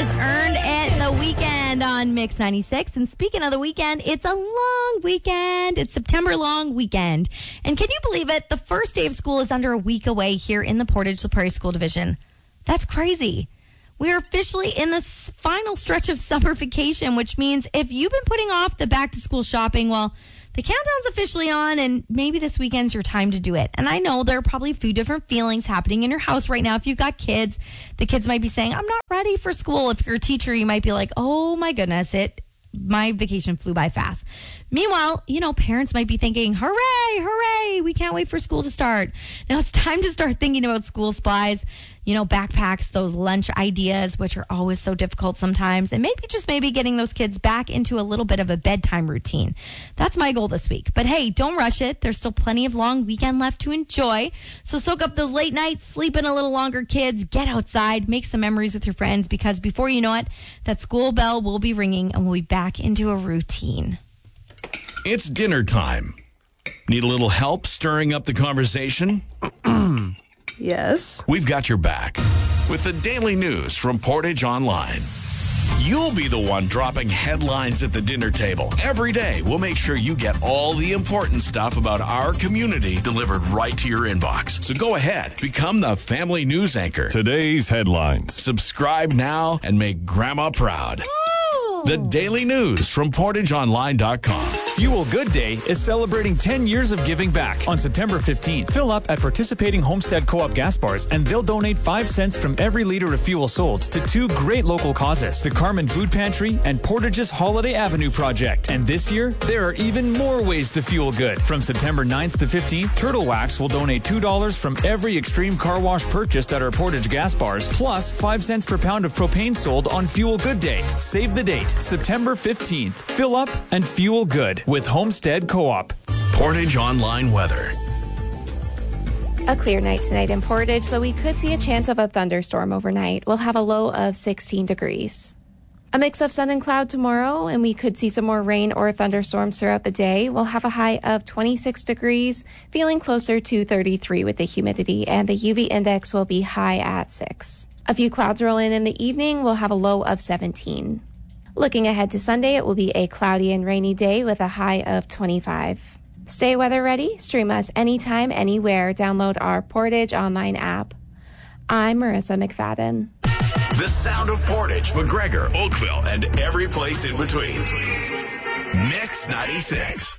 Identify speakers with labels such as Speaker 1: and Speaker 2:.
Speaker 1: is Earned at the Weekend on Mix 96. And speaking of the weekend, it's a long weekend. It's September long weekend. And can you believe it? The first day of school is under a week away here in the Portage La Prairie School Division. That's crazy. We are officially in the final stretch of summer vacation, which means if you've been putting off the back-to-school shopping, well, the countdown's officially on, and maybe this weekend's your time to do it. And I know there are probably a few different feelings happening in your house right now. If you've got kids, the kids might be saying, I'm not ready for school. If you're a teacher, you might be like, oh my goodness, my vacation flew by fast. Meanwhile, parents might be thinking, hooray, we can't wait for school to start. Now it's time to start thinking about school supplies, backpacks, those lunch ideas, which are always so difficult sometimes, and maybe getting those kids back into a little bit of a bedtime routine. That's my goal this week. But hey, don't rush it. There's still plenty of long weekend left to enjoy. So soak up those late nights, sleep in a little longer, kids, get outside, make some memories with your friends, because before you know it, that school bell will be ringing and we'll be back into a routine.
Speaker 2: It's dinner time. Need a little help stirring up the conversation?
Speaker 3: Yes.
Speaker 2: We've got your back with the daily news from Portage Online. You'll be the one dropping headlines at the dinner table. Every day, we'll make sure you get all the important stuff about our community delivered right to your inbox. So go ahead, become the family news anchor.
Speaker 4: Today's headlines.
Speaker 2: Subscribe now and make Grandma proud. The daily news from PortageOnline.com.
Speaker 5: Fuel Good Day is celebrating 10 years of giving back on September 15th. Fill up at participating Homestead Co-op gas bars and they'll donate 5 cents from every liter of fuel sold to 2 great local causes, the Carmen Food Pantry and Portage's Holiday Avenue Project. And this year, there are even more ways to fuel good. From September 9th to 15th, Turtle Wax will donate $2 from every Extreme Car Wash purchased at our Portage gas bars, plus 5 cents per pound of propane sold on Fuel Good Day. Save the date, September 15th. Fill up and fuel good with Homestead Co-op.
Speaker 2: Portage Online weather.
Speaker 3: A clear night tonight in Portage, though we could see a chance of a thunderstorm overnight. We'll have a low of 16 degrees. A mix of sun and cloud tomorrow, and we could see some more rain or thunderstorms throughout the day. We'll have a high of 26 degrees, feeling closer to 33 with the humidity, and the UV index will be high at 6. A few clouds roll in the evening. We'll have a low of 17. Looking ahead to Sunday, it will be a cloudy and rainy day with a high of 25. Stay weather ready. Stream us anytime, anywhere. Download our Portage Online app. I'm Marissa McFadden.
Speaker 2: The sound of Portage, McGregor, Oakville, and every place in between. Mix 96.